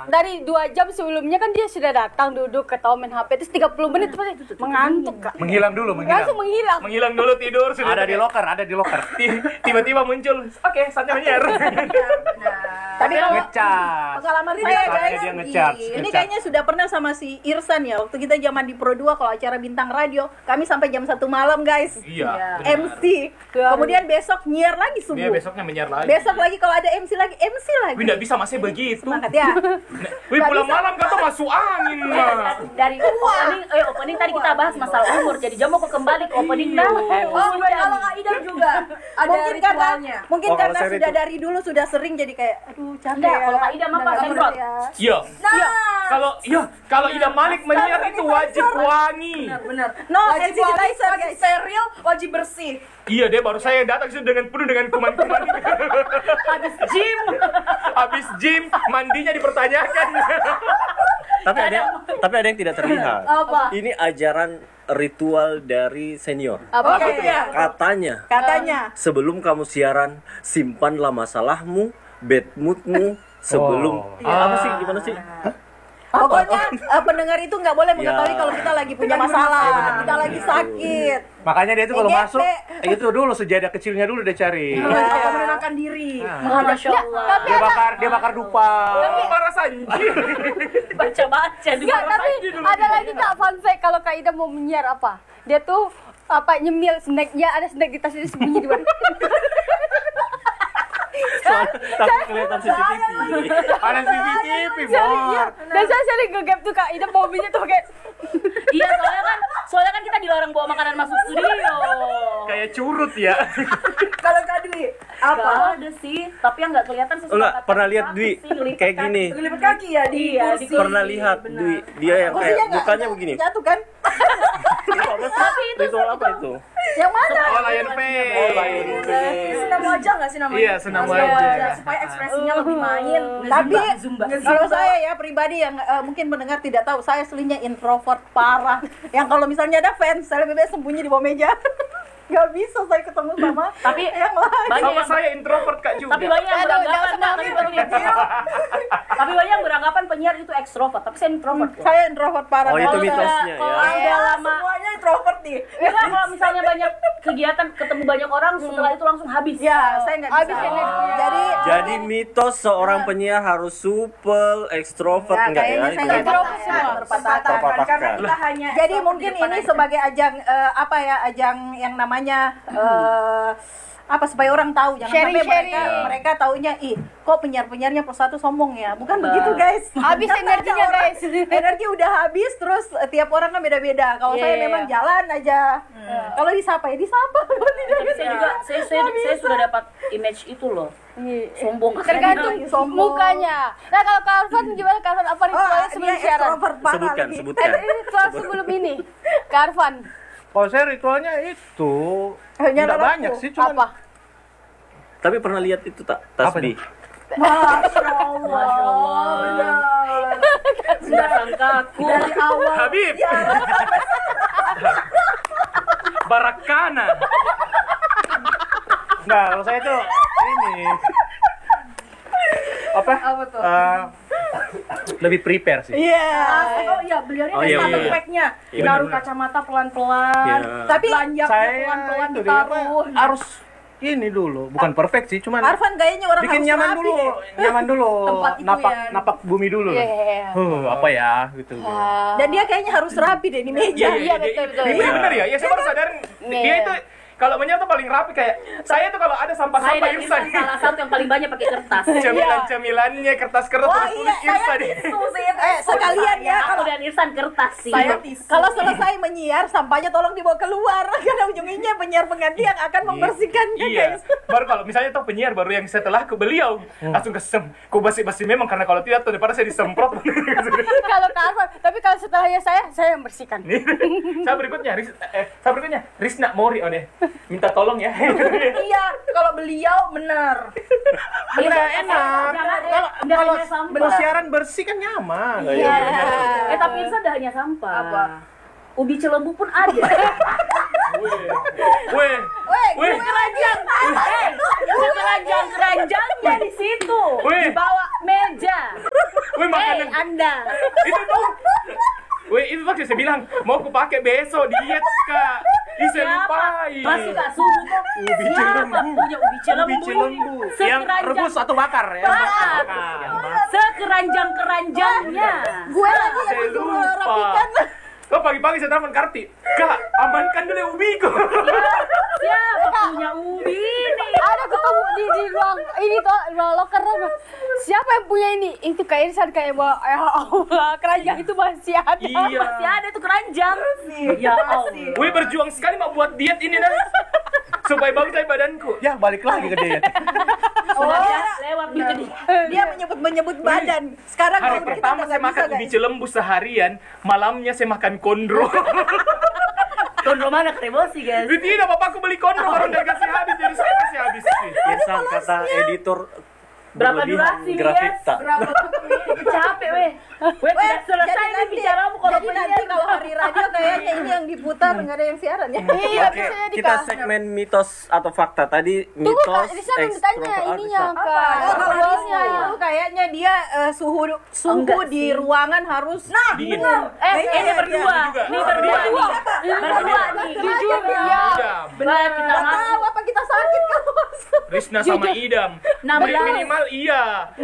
dari 2 jam sebelumnya kan dia sudah datang duduk ketawa main HP terus 30 menit pasti mengantuk Kak. Menghilang dulu, Langsung menghilang. Menghilang dulu tidur sudah. Ada di loker. Tiba-tiba muncul. Oke, saatnya menyiar. Tapi kalau Ngecas. pengalaman Saya saya Saatnya guys, dia ngecharge. ini kayaknya sudah pernah sama si Irsan ya. Waktu kita zaman di Pro 2 kalau acara bintang radio, kami sampai jam 1 malam guys. Iya. MC. Kemudian besok nyiar lagi subuh. Dia besoknya menyiar lagi. Besok lagi kalau ada MC lagi. Wih, nggak bisa masih begitu. Semangat ya. Wih, pulang malam kata masuk angin mah. Dari opening tadi kita bahas masalah umur. Jadi jam mau kembali ke opening dah. Kalau Kak Ida juga ada ritualnya. Mungkin Oh, kalau karena saya sudah itu- dari dulu sudah sering jadi kayak aduh capek. Enggak, ya. kalau Kak Ida mah Udah pas nggak semprot. ngerti ya. Iya. Nah, Kalau Ida Malik menyiar itu wajib wangi. benar. No, Wajib hand sanitizer, wajib guys. steril, wajib bersih. Iya deh, baru saya datang situ dengan penuh dengan kuman-kuman. Habis gym. Habis gym, mandinya dipertanyakan. Tapi ada yang tidak terlihat. Apa? Ini ajaran ritual dari senior. Apa? Oke. Katanya. Sebelum kamu siaran, simpanlah masalahmu, bad moodmu sebelum apa sih, gimana sih? Pokoknya pendengar itu nggak boleh mengetahui Ya. kalau kita lagi punya masalah, kita lagi sakit. Makanya dia tuh kalau EGP. masuk itu dulu sejadah kecilnya dulu dia cari. Apa menenangkan diri. Masya Allah. Dia bakar dupa. Para sanji. Baca-baca di Enggak, tapi ada lagi Kak fun fact kalau Kak Ida mau menyiar apa? Dia tuh nyemil snacknya, ada snack di tasnya sembunyi di mana. Takut kelihatan CCTV. Ada CCTV, Bor. Dan saya sering ngegap tuh Kak Ida mobilnya tuh kayak Iya, soalnya kan kita dilarang bawa makanan masuk studio. Kayak curut ya. Kalau Kak Dwi, apa? Gak ada sih, tapi yang nggak kelihatan sesuatu. Enggak, pernah lihat Dwi kayak gini. Ngelipet kaki ya di Iya, di kursi. Pernah lihat Dwi, dia yang kayak mukanya begini. Jatuh kan? Itu apa sih? Ritual apa itu? Yang mana? Oh, Lion Face. Senam wajah nggak sih namanya? Iya, senam wajah. Supaya ekspresinya lebih main. Tapi Zumba. kalau saya ya pribadi yang mungkin mendengar tidak tahu, saya aslinya introvert parah. Yang kalau misalnya ada fans, saya lebih baik sembunyi di bawah meja. Gak bisa saya ketemu sama Tapi yang lain. banyak Sama yang- saya introvert Kak juga. tapi banyak yang Aduh, beranggapan jangan tapi banyak yang beranggapan penyiar itu ekstrovert, tapi saya introvert kok. Saya introvert parah. Oh, itu Kalau mitosnya Kalau ya. udah lama Semuanya introvert nih. enggak, kalau misalnya banyak kegiatan ketemu banyak orang setelah itu langsung habis. Ya, saya nggak bisa. Habis energi. Jadi mitos seorang penyiar harus supel, ekstrovert Ya, enggak ya? kayaknya saya Itu. nggak Introvert bisa. semua. Terpatahkan karena kita hanya Jadi extrovert mungkin di depan ini aja. sebagai ajang ajang yang namanya apa supaya orang tahu, jangan sampai Sharing-sharing. mereka taunya kok penyiar-penyiarnya Pro 1 sombong ya. Bukan begitu, guys. Habis energinya, Orang- guys. Energi udah habis, terus tiap orang kan beda-beda. Kalau saya Iya. memang jalan aja. Kalau disapa ya disapa. Kalau tidak Tapi saya juga saya sudah dapat image itu loh. Sombong. Tergantung Sombong. mukanya. Nah kalau Kak Arfan gimana Kak Arfan? Apa ritualnya sebelum dia siaran? extrovert parah Sebutkan, lagi. sebutkan. Ini ritual sebelum ini Kak Arfan. Kalau saya ritualnya itu Nyala enggak lampu. banyak sih, cuma Apa? Tapi pernah lihat itu tak tasbih? Masya Allah. Sudah sangka aku. dari awal. Habib. Barakana. Nah, kalau saya tuh ini apa? Apa tuh? Lebih prepare sih. Iya. Oh iya, beliaunya Oh, ada iya, starter iya. pack-nya. Iya, Taruh benar. kacamata pelan-pelan. Iya. Tapi Belanjanya Saya pelan-pelan itu dia, apa, ditaruh. harus ini dulu, bukan perfect sih, cuman Arfan kayaknya orang bikin harus nyaman rapi dulu, deh. nyaman dulu, Tempat itu napak ya. napak bumi dulu. Iya. Apa ya gitu. Dan dia kayaknya harus rapi deh di meja. Iya, betul. Iya benar ya. Ya saya baru sadar dia itu kalau menyiar tuh paling rapi kayak saya tuh kalau ada Saya sampah-sampah dan Irsan. Irsan salah satu yang paling banyak pakai kertas. Cemilan-cemilannya, kertas-kertas Wah, tulis iya, Irsan deh. Sekalian ya Aku dan Irsan kertas sih. Saya tisu. kalau selesai menyiar sampahnya tolong dibawa keluar karena ujungnya penyiar pengganti yang akan membersihkannya, Iya. guys. Baru kalau misalnya tuh penyiar baru yang setelah ke beliau langsung ku basi-basi memang karena kalau tidak tuh daripada saya disemprot. Kalau Kak Arfan, tapi kalau setelahnya saya yang bersihkan. Saya berikutnya Rizna Mori deh. Minta tolong ya. Iya, kalau beliau benar. Udah enak. Kalau sampah. siaran bersih kan nyaman. Iya. Tapi Irsan dah hanya sampah. Apa? Ubi Cilembu pun ada. Weh. Keranjang-keranjangnya di situ. Wih. Di bawah meja. Wih, makanan Anda. itu tuh. Wih, itu waktu saya bilang mau aku pakai besok diet kak. Ih, saya lupain. Masih Kak Suhu tuh. Ubi Siapa cilembu. punya ubi cilembu? Ubi cilembu. Yang Sekeranjang. rebus atau bakar ya? Bakar. Sekeranjang-keranjangnya. Gue lagi yang Saya disuruh lupa. rapikan. Oh, pagi-pagi saya telepon Karti. Kak, amankan dulu ubiku. Siapa punya ubi nih? Ada ketemu di ruang ini tuh ruang loker tuh. Siapa yang punya ini? Itu kayak Irsan kayak bawa ya Allah, keranjang itu masih ada. Iya. Masih ada tuh keranjang. Ya Allah. Wih, berjuang sekali mau buat diet ini nah. Supaya bagus dari badanku. Ya, balik lagi ke diet. Lewat gitu dia. Dia menyebut badan. Sekarang Hari kalau kita pertama udah saya nggak makan bisa, ubi guys. cilembu seharian, malamnya saya makan kondro. Kondro mana krebosi guys? Tidak, bapakku beli kondro baru udah kasih habis, jadi saya kasih habis. Irsan kata editor Berapa berlebihan durasi, grafik Yes? tak. Capek weh. Weh, tidak selesai Jadi nih nanti- bicaramu kalau jadi nanti kalau hari radio kayaknya ini yang diputar nggak ada yang siaran ya. Iya, Oke, bisa jadi kita Kak. segmen mitos atau fakta. Tadi Tunggu Kak, mitos Risa belum ditanya ininya Kak. Oh, kalau Rizka Ruangnya. itu kayaknya dia suhu Enggak di sih. ruangan harus Dingin. ini berdua. juga. Ini berdua Dia. nih. Berdua nih. Jujur ya. Idam. Benar kita nggak masuk. tahu apa kita sakit kalau masuk. Risna sama Idam. 16. Minimal iya.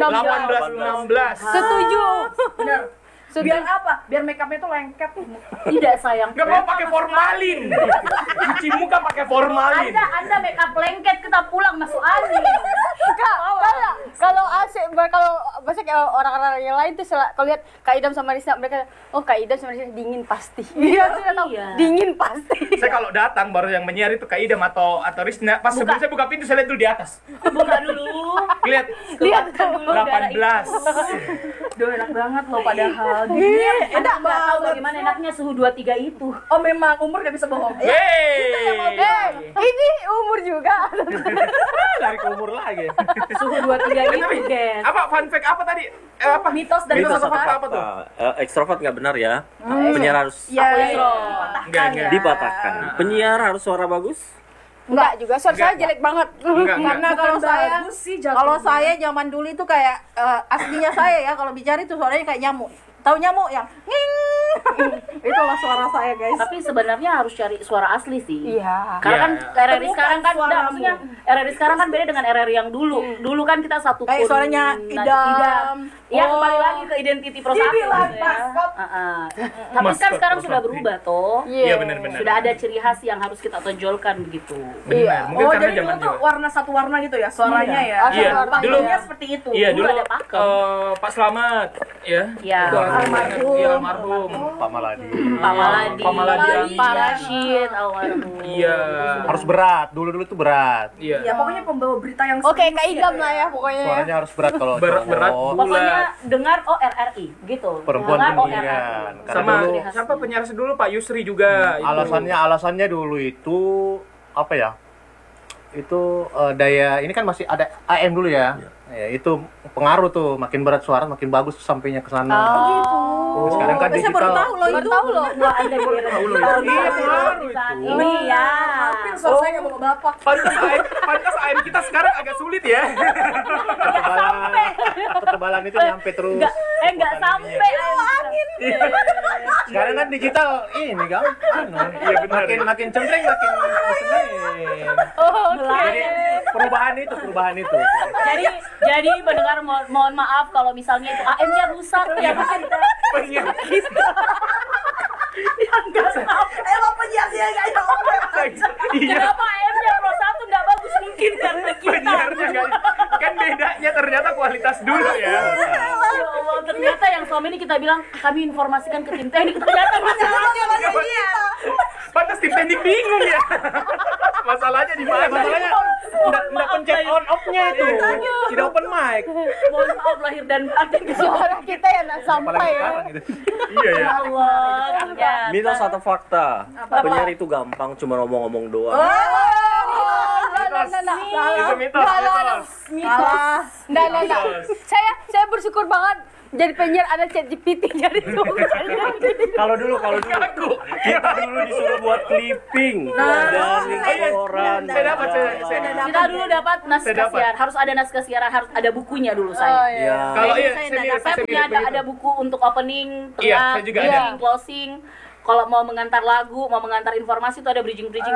18-16. Setuju. Bener. Setuju. Biar apa? Biar make upnya tuh lengket. Tidak sayang. Nggak mau pakai formalin. Cuci muka pakai formalin. Anda make up lengket kita pulang masuk angin. Kak, kalau asik kalau maksudnya kayak orang-orang yang lain tuh kalau lihat Kak Idam sama Risna mereka Kak Idam sama Risna dingin pasti. Iya, sudah tahu. Iya. Dingin pasti. Saya kalau datang baru yang menyiar itu Kak Idam atau Risna. Pas sebelum saya buka pintu saya lihat dulu di atas. Buka dulu. Lihat Keluarkan dulu darah itu. 18. Duh, enak banget loh padahal. Enak nggak tahu bagaimana enaknya suhu 23 itu. Oh, memang umur gak bisa bohong. Hey. Ini umur juga. Dari ke umur lagi. Suhu 23 itu, guys. Apa fun fact apa tadi? Apa? Mitos dari Mitos sosok atau apa tuh? fakta. Ekstrovert nggak benar ya. Penyiar harus Enggak. dipatahkan. Penyiar harus suara bagus. Enggak juga, suara saya jelek banget. Enggak. Karena kalau saya bagus sih jatuhnya. kalau saya zaman dulu itu kayak aslinya saya ya kalau bicara itu suaranya kayak nyamuk. Tahu nyamuk yang nging. Itulah suara saya, guys. Tapi sebenarnya harus cari suara asli sih. Iya. Karena kan Iya. RRI sekarang kan Temukan enggak, maksudnya RRI sekarang kan beda dengan RRI yang dulu. Dulu kan kita satu Kayak suaranya Idam. Iya, Oh. kembali lagi ke identity pro satu Dibilang gitu ya. maskot. Tapi kan Maskot sekarang pro sudah satu. berubah toh. Iya, benar-benar. Sudah ada ciri khas yang harus kita tonjolkan begitu. Benar. Mungkin Oh, karena jadi dulu zaman tuh dulu. warna satu warna gitu ya suaranya ya. Iya, dulu Panggungnya seperti itu. Iya, dulu ada pakem. Pak Slamet ya. Iya. Itu Almarhum. Iya, almarhum. Pak Maladi. Pak Maladi, Pak Maladi. Pak Rashid, almarhum. Iya. Harus berat. Dulu tuh berat. Iya. Ya pokoknya pembawa berita yang Oke, serius Kak Idam ya. lah ya pokoknya. Suaranya harus berat kalau Berat cowok. Pokoknya dengar RRI gitu. Perempuan Dengar penyiar. Karena Sama dulu siapa penyiar dulu Pak Yusri juga. itu. alasannya dulu itu apa ya? Itu daya ini kan masih ada AM dulu ya. Ya, itu pengaruh tuh makin berat suara makin bagus sampainya ke sana. Oh. Sekarang kan Saya baru digital. tahu loh Baru itu. tahu loh. Wah, Anda kira Iya, pengaruh itu. Ini ya. Hampir suara saya nggak mau ke bapak. Pantas AM kita sekarang agak sulit ya. Ketebalan itu nyampe terus. Enggak sampai angin. Sekarang kan digital ini kan. Iya, benar. Makin cempreng makin seneng. Jadi perubahan itu. Jadi mendengar mohon maaf kalau misalnya itu AM-nya rusak ya mungkin Penyiar Emang penyiarnya nggak ada Iya. kenapa AM-nya Pro 1 enggak bagus mungkin karena kita. Penyiarnya kan bedanya ternyata kualitas dulu ya. Ya Allah, ternyata yang selama ini kita bilang kami informasikan ke tim teknik ternyata masalahnya Pantas tim teknik bingung ya. Masalahnya di mana? Masalahnya enggak pencet on off-nya itu. Tidak open mic. mohon maaf lahir dan batin Suara kita yang nggak sampai Apalagi ya. sekarang gitu. Iya ya. ya Allah ternyata. Mitos atau fakta? Penyiar itu gampang cuma ngomong-ngomong doang. Itu mitos. Salah. Nah. Saya bersyukur banget jadi penyiar ada ChatGPT jadi Kalau dulu kita dulu disuruh buat clipping dari koran. Saya dapat. Kita dulu dapat naskah siaran, harus ada naskah siaran, harus ada bukunya dulu saya. Ya. Kalau iya, Saya punya ada buku untuk opening, Iya, tengah, saya juga ada. closing. Kalau mau mengantar lagu, mau mengantar informasi itu ada bridging ini.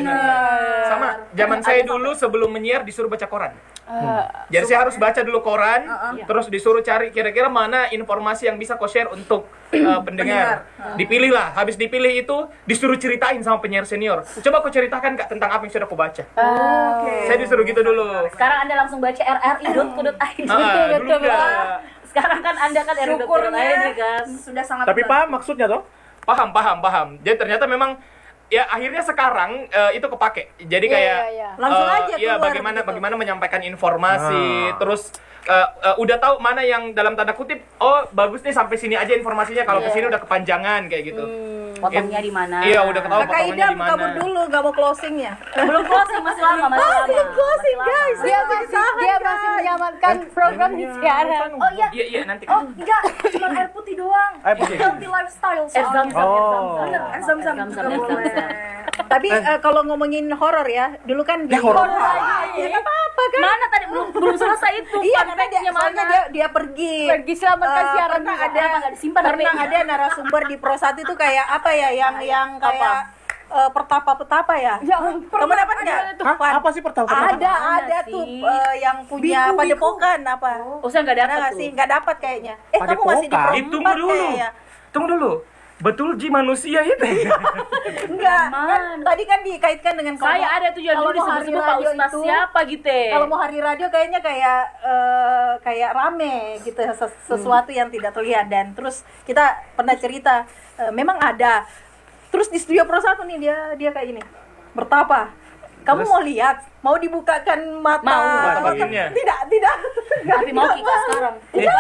sama. Zaman saya dulu sebelum menyiar disuruh baca koran. Jadi saya harus baca dulu koran, terus disuruh cari kira-kira mana informasi yang bisa kau share untuk pendengar. Dipilih lah. Habis dipilih itu disuruh ceritain sama penyiar senior. Coba kau ceritakan Kak tentang apa yang sudah kau baca. Saya disuruh gitu dulu. Sekarang Anda langsung baca rri.co.id. Dulu enggak. Sekarang kan Anda kan rri.co.id kan. Sudah sangat Tapi paham maksudnya toh? Paham. Jadi ternyata memang ya akhirnya sekarang itu kepake. Jadi kayak Langsung aja ya keluar bagaimana menyampaikan informasi, terus udah tahu mana yang dalam tanda kutip bagus nih sampai sini aja informasinya, kalau ke sini udah kepanjangan kayak gitu. Potongnya di mana? Iya, udah ketahuan Kakak potongannya Idam di mana. kabur dulu, gak mau closingnya. Belum closing, masih lama. Closing guys. dia masih menyamankan program di siaran. Oh iya. Iya nanti. Oh enggak, cuma air putih doang. Air putih. Healthy lifestyle soalnya. Zam-zam. Air zam-zam juga boleh. Tapi kalau ngomongin horor ya, dulu kan di horor. Ya nggak apa-apa kan. Mana tadi belum selesai itu? Iya, karena dia, Fact-nya soalnya dia pergi. Pergi selamatkan siaran pernah juga. ada Nggak disimpan pernah HP-nya? ada narasumber di Pro 1 itu kayak apa ya yang kayak pertapa-petapa ya. Ya, Kamu dapat nggak? Hah? Fan? Apa sih pertama? Ada sih? tuh yang punya padepokan apa? Oh, saya nggak Ada dapat nggak tuh. sih? Nggak dapat kayaknya. Kamu masih di Pro Padepokan? 4 Tunggu dulu. kayaknya. Tunggu dulu. Betul Ji manusia itu. Enggak, kan tadi kan dikaitkan dengan Saya ada tuh yang kalau dulu mau hari disebut Pak radio Ustaz itu, siapa gitu. Kalau mau hari radio kayaknya kayak rame gitu, sesuatu yang tidak terlihat. Dan terus kita pernah cerita memang ada. Terus di studio Pro 1 nih dia kayak gini. Bertapa. Kamu mau lihat? Mau dibukakan mata? Mau. Bagiannya. Tidak. Tapi mau kita sekarang.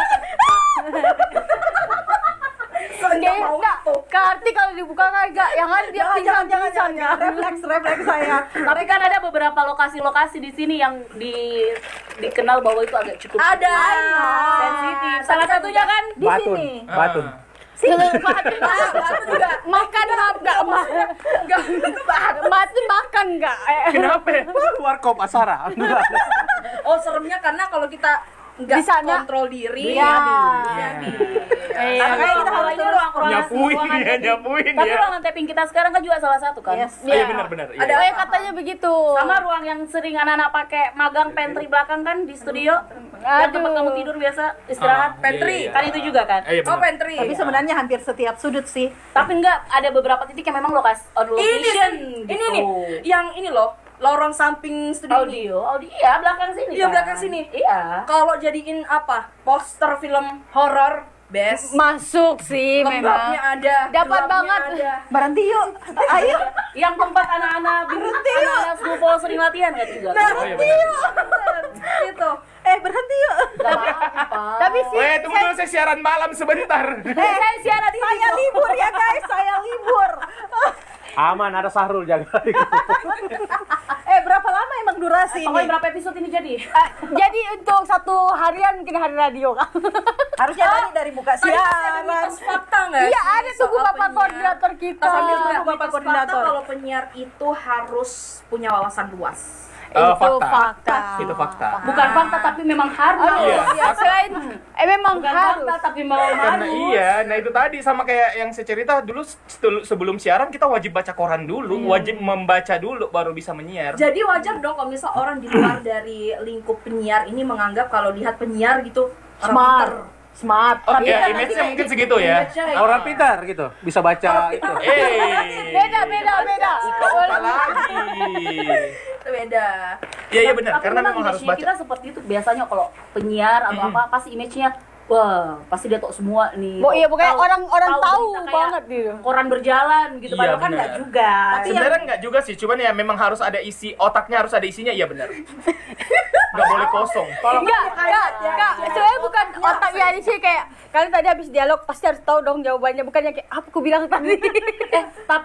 enggak. Karti kalau dibuka kan enggak, yang ada dia Jangan. Refleks saya. Tapi kan ada beberapa lokasi-lokasi di sini yang dikenal bahwa itu agak cukup Ada. sensitif. Salah satunya kan Di Batun. sini. Batun. makan enggak mati makan enggak Kenapa? Keluar kop asara. Oh seremnya karena kalau kita nggak Di sana. kontrol diri. Iya. Makanya kita harus terus Nyapuin Tapi ya. ruangan tapping kita sekarang kan juga salah satu kan. Yes. Iya benar. ada yang katanya begitu Sama ruang yang sering anak-anak pakai magang pantry belakang kan di studio. Yang tempat kamu tidur biasa istirahat. Pantry. Kan itu juga kan. Iya Oh benar. pantry. Tapi sebenarnya hampir setiap sudut sih. Tapi enggak, ada beberapa titik yang memang on location gitu. Ini nih, yang ini loh, lorong samping studio ini. Audio, iya belakang sini. Iya, kan? belakang sini. Iya. Kalau jadiin apa? Poster film horor, best. masuk sih Lembabnya memang ada. Dapat gelapnya banget. ada. Berhenti yuk. Ayo. Yang tempat anak-anak anak-anak snowball sering latihan kan juga. Gitu. Berhenti yuk. Gak apa-apa. tapi sih Weh, tunggu dulu saya siaran malam sebentar. Saya siaran di Saya libur ya guys, saya libur. Aman, ada Sahrul jaga. Berapa lama emang durasi Pokoknya ini? berapa episode ini jadi? jadi untuk satu harian mungkin hari radio kan Harusnya dari buka Tadi masih ada siaran. mitos fakta nggak iya sih ada tunggu soal bapak penyiar? koordinator kita Sambil tunggu Enggak, Bapak mitos koordinator. fakta kalau penyiar itu harus punya wawasan luas. itu Fakta. fakta Itu fakta. Bukan fakta tapi memang harus. Iya. selain memang Bukan harus fakta tapi memang Karena harus. iya, nah itu tadi sama kayak yang saya cerita dulu sebelum siaran kita wajib baca koran dulu, wajib membaca dulu baru bisa menyiar. Jadi wajar dong kalau misal orang di luar dari lingkup penyiar ini menganggap kalau lihat penyiar gitu orang pinter. smart Oh iya, kan image-nya nanti mungkin kayak segitu ya. image-nya kayak Orang gitu. pintar gitu, bisa baca itu. beda Apa lagi? Itu beda. Iya benar, Tapi karena memang image-nya harus baca. kita seperti itu biasanya kalau penyiar atau apa pasti image-nya wah pasti dia tahu semua nih. Iya, pokoknya orang-orang tahu berita kayak banget gitu. Koran berjalan gitu, Iya, padahal kan benar. nggak juga. Sebenarnya nggak juga sih, cuman ya memang harus ada isi, otaknya harus ada isinya, iya benar. Nggak boleh kosong. Enggak. Sebenarnya bukan otak ya di sini kayak kalian tadi habis dialog pasti harus tahu dong jawabannya, bukannya kayak apa aku bilang tadi. Tapi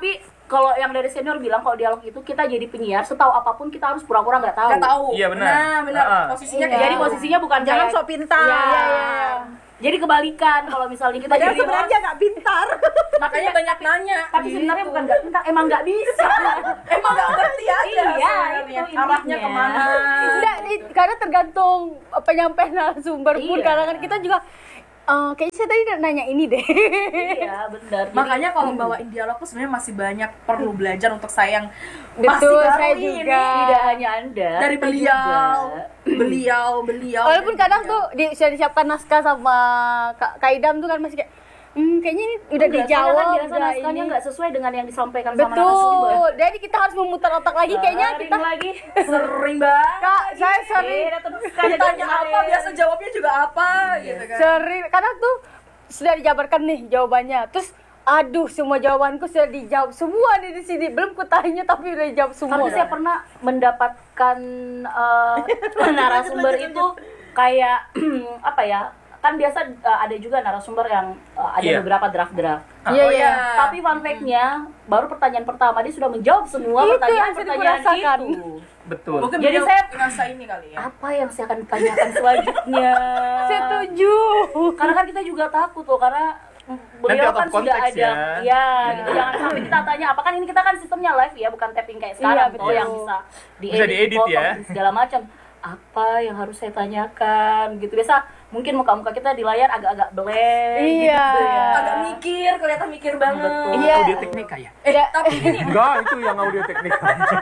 kalau yang dari senior bilang kalau dialog itu kita jadi penyiar, setahu apapun kita harus pura-pura nggak tahu. Nggak tahu. Iya, benar. Nah, benar. Heeh. Posisinya Jadi kayak posisinya bukan Jangan kayak sok pintar. Iya. Jadi kebalikan kalau misalnya kita Padahal jadi sebenarnya nggak pintar. makanya banyak nanya. tapi sebenarnya bukan nggak pintar, emang nggak bisa. Emang nggak ngerti aja Iya, sebenarnya. itu Arahnya intinya. kemana? Enggak, karena tergantung penyampaian narasumber pun. Iya. Kadang-kadang kita juga kayaknya saya tadi nanya ini deh. Iya, benar. Jadi, Makanya kalau bawain dialog tuh sebenarnya masih banyak perlu belajar untuk saya yang masih Betul, baru saya ini. juga. tidak hanya Anda, Dari kita beliau, juga. beliau. Walaupun kadang tuh sudah disiapkan naskah sama Kak Idam tuh kan masih kayak kayaknya ini udah Enggak, dijawab, soalnya kan biasa udah naskahnya ini. nggak sesuai dengan yang disampaikan sama narasumber. Betul. Jadi kita harus memutar otak lagi. Kayaknya Sering kita lagi. sering banget. Kak, saya sering Ditanya apa, biasa jawabnya juga apa gitu kan. sering kadang tuh sudah dijabarkan nih jawabannya. Terus aduh, semua jawabanku sudah dijawab semua nih di sini. Belum kutanya tapi udah dijawab semua. Tapi saya pernah mendapatkan narasumber itu kayak apa ya? Kan biasa ada juga narasumber yang ada Iya. beberapa draft-draft. Iya, Oh, iya. Tapi fun fact-nya, baru pertanyaan pertama dia sudah menjawab semua Itu yang pertanyaan-pertanyaan saya kurasakan. itu. Betul. Mungkin Jadi beliau saya- ngerasa ini kali ya. Apa yang saya akan tanyakan selanjutnya? Setuju. Karena kan kita juga takut loh, karena beliau out of kan sudah context ada, ya. gitu. Jangan sampai kita tanya apa, kan ini kita kan sistemnya live ya, bukan tapping kayak sekarang, Iya, tuh betul. yang bisa Bisa diedit dipotong, ya. segala macam. Apa yang harus saya tanyakan gitu. Biasa mungkin muka-muka kita di layar agak-agak blank Iya. gitu ya. Agak mikir, kelihatan mikir banget. Betul. Iya. Audio teknika ya? Tapi ini Enggak, itu yang audio teknik.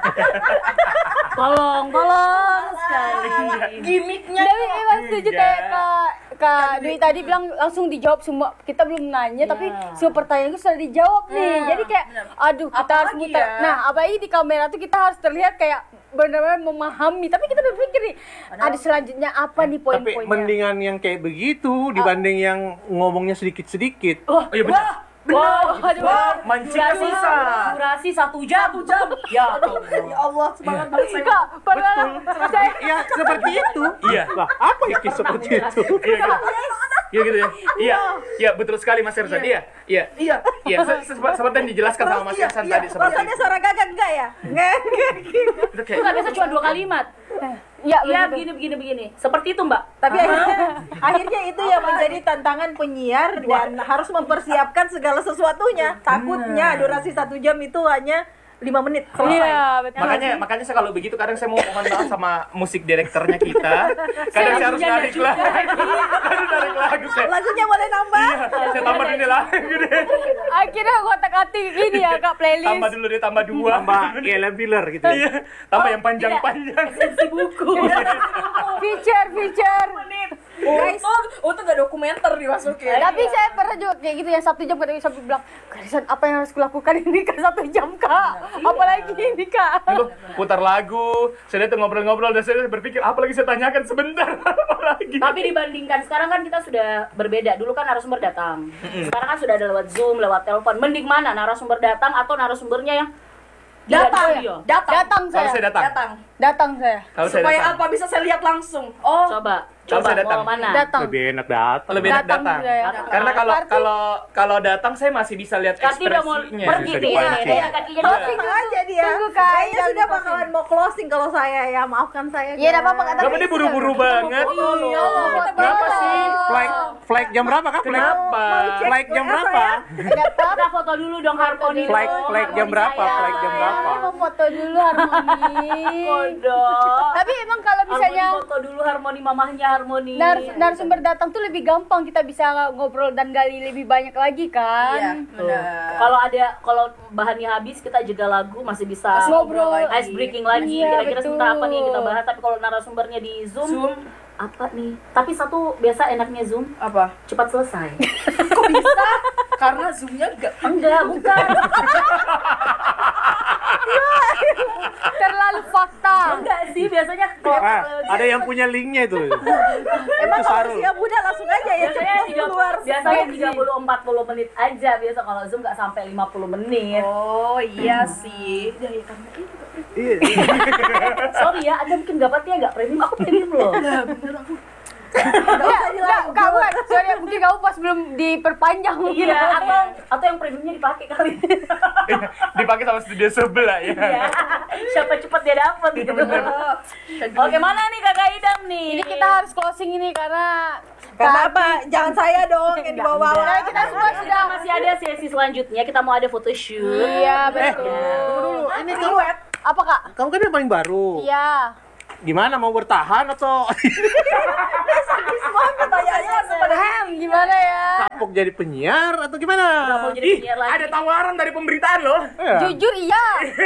Tolong sekali. gimmicknya Tapi emang setuju Iya. kayak Kak Dwi tadi bilang langsung dijawab semua. Kita belum nanya tapi semua pertanyaan itu sudah dijawab nih. Jadi kayak aduh, kita harus Apalagi muter. ya? Nah, apalagi di kamera tuh kita harus terlihat kayak benar-benar memahami. Tapi kita berpikir nih, ada selanjutnya apa nih Tapi poin-poinnya. mendingan yang kayak begitu dibanding yang ngomongnya sedikit-sedikit. Oh iya benar. Wah, Mancingnya susah. durasi 1 jam. Ya, ya Allah, semangat banget saya. Kak, padahal saya Ya, seperti itu. Iya. Lah, apa itu seperti itu? Iya gitu ya. Iya, betul sekali Mas Ersan. Iya. Seperti yang dijelaskan sama Mas Ersan tadi seperti Rasanya itu. suara gagak enggak ya? Enggak. Itu kayak enggak, biasa cuma 2 kalimat. ya, Ya, begitu. begini. Seperti itu, Mbak. Tapi akhirnya itu yang menjadi tantangan penyiar dan harus mempersiapkan segala sesuatunya. Takutnya durasi 1 jam itu hanya 5 menit selesai. Iya, betul. makanya saya kalau begitu kadang saya mau mohon maaf sama musik direkturnya kita. Kadang saya harus narik lagu. Kadang narik lagu saya. Lagunya boleh nambah. Saya tambah ini lagu deh. Akhirnya kotak-atik ini ya Kak playlist. Tambah dulu deh, tambah 2. Tambah Ellen Filler gitu. Iya. Tambah yang panjang-panjang. Feature. Guys, Untuk gak dokumenter dimasukin. Tapi saya pernah juga kayak gitu ya 1 jam kadang sampai bilang, Karisan apa yang harus kulakukan ini kan 1 jam Kak? Apalagi ini Kak? Itu putar lagu, saya tuh ngobrol-ngobrol dan saya berpikir apa lagi saya tanyakan sebentar apa lagi. Tapi dibandingkan sekarang kan kita sudah berbeda. Dulu kan narasumber datang. Sekarang kan sudah ada lewat Zoom, lewat telepon. Mending mana? Narasumber datang atau narasumbernya yang di Datang. radio? Datang Kalau saya. saya datang. Datang saya. Kalau saya Supaya datang. apa bisa saya lihat langsung. Oh, Kalau saya datang. mau mana? Datang. Lebih enak datang. Lebih enak Datang datang. saya. Karena kalau datang saya masih bisa lihat Karti udah mau ekspresinya. pergi Bisa nih. dipancing. Ya, kakinya Oh, udah. tunggu aja dia. Tunggu, Kak. Kayaknya Jangan sudah di-closing. bakalan mau closing kalau saya ya. Maafkan saya. Iya, enggak apa-apa, kata Kenapa dia buru-buru banget? iya. Kenapa sih? Flight jam berapa Kak? Kenapa? Flight jam berapa? Kita foto dulu dong Harmoni. Flight jam berapa? Flight jam berapa? Saya mau foto dulu Harmoni. Kodok. Tapi emang kalau misalnya Harmoni foto dulu Harmoni, mamahnya Harmoni. narasumber datang tuh lebih gampang, kita bisa ngobrol dan gali lebih banyak lagi iya, kan. benar. Kalau bahannya habis kita jeda lagu masih bisa Masih ngobrol lagi. ice breaking lagi. Iya, Kira-kira betul. sebentar apa nih yang kita bahas. Tapi kalau narasumbernya di Zoom, apa nih? Tapi satu biasa enaknya Zoom Apa? cepat selesai. Kok bisa? Karena zoomnya gak Enggak, bukan. Terlalu fakta. Enggak sih, biasanya Ada yang punya linknya itu. Emang Itu kalau Sarul. usia muda langsung aja ya biasanya cepet keluar. biasanya 30-40 menit aja biasa, kalau Zoom nggak sampai 50 menit. Oh iya sih. Iya. Sorry ya, Anda mungkin dapatnya nggak premium, aku premium loh. Enggak, kamu kan. Sorry, mungkin kamu pas belum diperpanjang. Iya, atau yang premiumnya dipakai kali. Dipakai sama studio sebelah ya. Iya. Siapa cepat dia dapat gitu. Oke, mana nih Kakak Idam nih? Ini kita harus closing ini karena Kenapa? Jangan saya dong yang dibawa-bawa. Nah, kita semua sudah masih ada sesi selanjutnya. Kita mau ada photoshoot. Iya, betul. Tunggu dulu. Ini kamu, Apa, Kak? kamu kan yang paling baru. Iya. Gimana, mau bertahan atau Gimana ya? kapok jadi penyiar atau gimana? Nggak mau jadi Ih, penyiar lagi. ada tawaran dari pemberitaan loh. Iya. Jujur iya.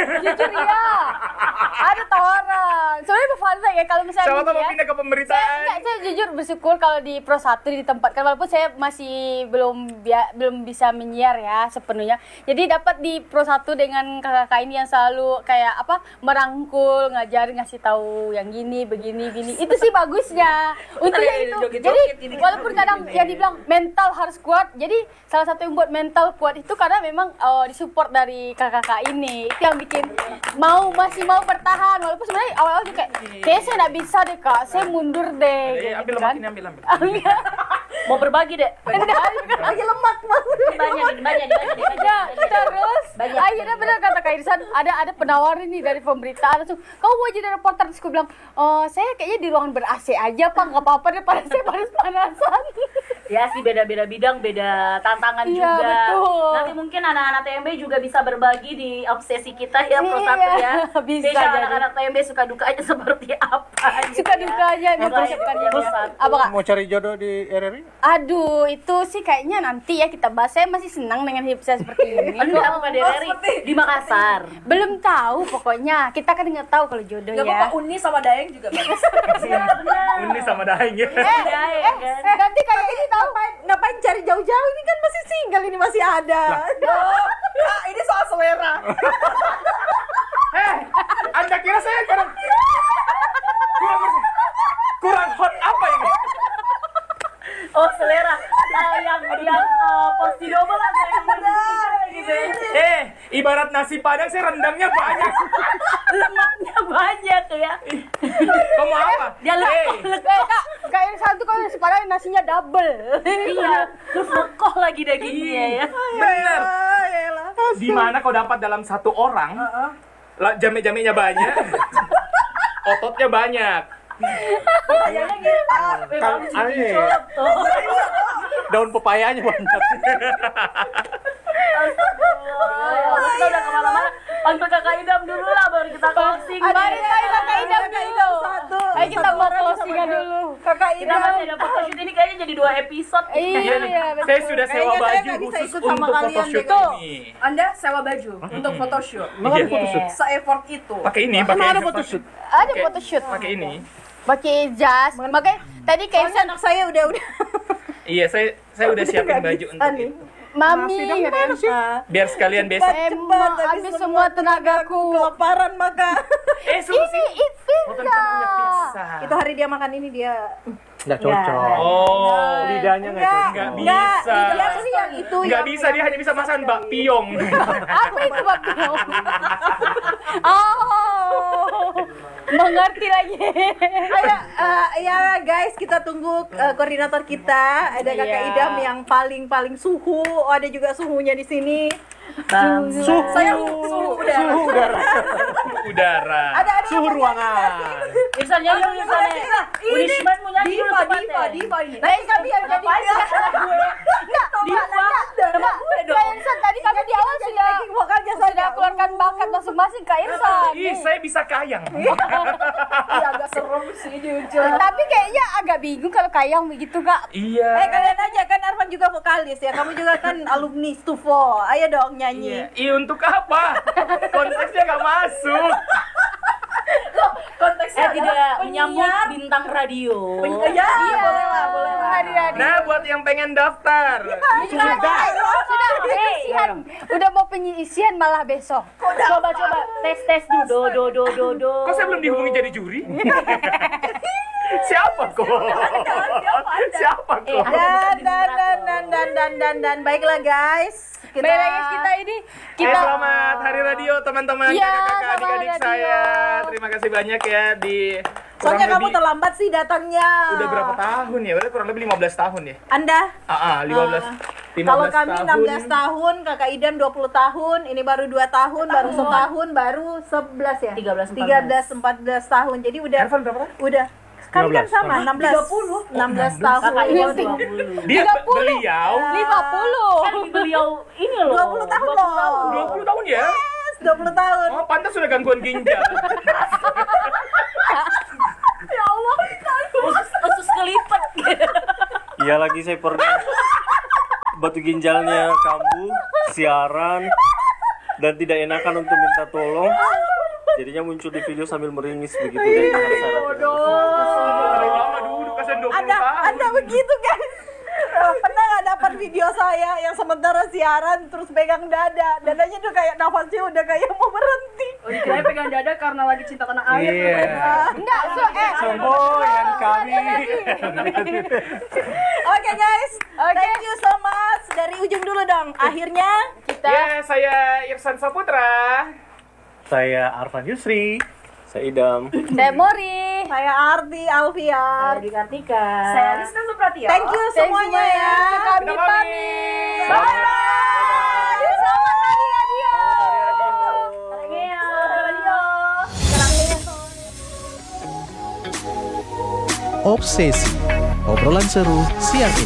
Ada tawaran. Soalnya Bu Fanza ya kalau misalnya Siapa tahu mau menyiar, pindah ke pemberitaan. saya jujur bersyukur kalau di Pro 1 ditempatkan walaupun saya masih belum bisa menyiar ya sepenuhnya. Jadi dapat di Pro 1 dengan kakak ini yang selalu kayak merangkul, ngajarin, ngasih tahu yang gini, begini. Itu sih bagusnya. Untungnya itu. Jadi walaupun kadang yang dibilang mental harus kuat. Jadi salah satu yang buat mental kuat itu karena memang disupport dari kakak-kakak ini. Itu yang bikin masih mau bertahan walaupun sebenarnya awal-awal juga kayak saya nggak bisa deh Kak, saya mundur deh. Ambil kan. lemak ini, ambil. Mau berbagi deh. Lagi lemak banget. Banyak. Terus akhirnya benar kata Kak Irsan, ada penawaran nih dari pemberitaan langsung, kamu mau jadi reporter? Terus aku bilang, saya kayaknya di ruangan ber-AC aja Pak, nggak apa-apa deh, pada saya panas-panasan. Ya sih, beda-beda bidang, beda tantangan Iya, juga. betul. Nanti mungkin anak-anak TMB juga bisa berbagi di obsesi kita ya, Pro 1 Iya, ya. bisa Spesial jadi. anak-anak TMB suka dukanya seperti apa gitu Suka ya. dukanya nih Terus- persiapkannya. terus Apa Kak? Mau cari jodoh di RRI? Aduh, itu sih kayaknya nanti ya kita bahas. Saya masih senang dengan hidup saya seperti ini. Enggak, bukan di RRI, di Makassar. Belum tahu pokoknya. Kita kan nggak tahu kalau jodoh Gak ya. apa-apa, Uni sama Dayeng juga bagus. Uni sama Daeng ya. Nanti kayak ini tahu. Ngapain cari jauh-jauh, ini kan masih single, ini masih ada. Nah, ini soal selera. Anda kira saya kurang hot apa ini? Oh, selera. Yang porsi double atau yang gitu ya. Ibarat nasi padang saya rendangnya banyak. Lemaknya banyak ya. Kamu apa? Dia Kak Irsan tuh kalau nasi padang nasinya double. Iya, terus lekoh lagi dagingnya ya. Bener. Di mana kau dapat dalam satu orang? Jame-jamenya banyak. Ototnya banyak. Pertanyaannya gitu. Aneh. Daun pepayanya banyak. Kita udah kemana-mana. Panggil Kakak Idam dulu lah, baru kita closing. Mari Kakak Idam dulu. Satu. Ayo kita mau closingan dulu. Kakak Kita Idam. masih ada photoshoot ini kayaknya jadi 2 episode. Iya, betul. Saya sudah sewa Kayaknya saya baju nggak bisa khusus ikut sama untuk kalian photoshoot deh. ini. Anda sewa baju untuk photoshoot. Iya. Photoshoot. Se-effort itu. Pakai ini, Emang pakai ada photoshoot? Ada photoshoot. Pakai ini. Pakai jas. Makanya tadi Kak Irsan Anak saya udah. Iya, saya udah siapin baju untuk nih. itu. Mami katanya. Biar sekalian besok. Emang habis semua tenagaku. Kelaparan maka. Suruh sini. Itu Foto kita punya pizza. Itu hari dia makan ini dia. Nggak cocok. Oh, Lidahnya nggak cocok. nggak bisa. Dia sih yang itu. Nggak bisa, dia hanya bisa makan bakpiong. Apa itu bakpio? Oh, mengerti lagi. Ayo, ya guys, kita tunggu koordinator kita. Ada Kakak Iya. Idam yang paling suhu. Oh, ada juga suhunya di sini. Saya suhu udara. Suhu udara. Udara. Ada Suhu ruangan. Irsan nyanyi dulu, Irsan ya. Punishment mau nyanyi dulu tempatnya. Diva ini. Nanti kami yang jadi Kak Irsan tadi kami di awal sudah vokalnya sudah keluarkan bakat masing-masing Kak Irsan. Ih, saya bisa kayang. Iya, agak serem sih jujur. Tapi kayaknya agak bingung kalau kayang begitu Kak. Iya. kalian aja kan Arfan juga vokalis ya. Kamu juga kan alumni Stufo. Ayo dong nyanyi. Iya, untuk apa? Konteksnya nggak masuk. Konteksnya Tidak menyambut bintang radio. Ya, boleh lah. Hari-hari. Nah, buat yang pengen daftar. Sudah penyisian. Udah mau penyisian malah besok. Coba tes dulu. Do. Kok saya belum dihubungi jadi juri? Siapa kok? Siapa kok? Dan baiklah guys. kita. Bayangin kita ini Selamat Hari Radio teman-teman, Iya, kakak-kakak, selamat adik-adik Hari saya. Radio. Terima kasih banyak ya di Soalnya kurang kamu lebih- terlambat sih datangnya. Udah berapa tahun ya? Udah kurang lebih 15 tahun ya? Anda? 15 Kalau kami tahun. 16 tahun, Kakak Idam 20 tahun, ini baru 2 tahun, baru setahun, baru 11 ya? 13, 14 tahun. Jadi udah Ervan berapa tahun? udah kan 15. sama 16 16 tahun. Kakak Idam 20. Dia beliau 50. Kan beliau ini loh. 20 tahun loh. 20 tahun ya? Yes, 20 tahun. Oh, pantas sudah gangguan ginjal. Usus kelipet. Iya lagi saya pernah batu ginjalnya kambuh, siaran dan tidak enakan untuk minta tolong. Jadinya muncul di video sambil meringis begitu dari tangan saya. Lama dulu kasihan 20 tahun. Ada begitu guys. Pernah nggak dapat video saya yang sementara siaran terus pegang dada, dadanya tuh kayak nafasnya udah kayak mau berhenti. Oh, dikira pegang dada karena lagi cinta tanah air. Iya. Enggak, Semboyan kami. Oke guys, thank you so much. Dari ujung dulu dong. Akhirnya Ya, saya Irsan Saputra. Saya Arfan Yusri. Saya Idam. Saya Mori. saya Arti Alfian. Di Kartika. Saya Rizka Supratiya. Thank you semuanya ya. Kami Kita pamit. pamit. Bye. Selamat hari radio. Obsesi. Obrolan seru siang ini.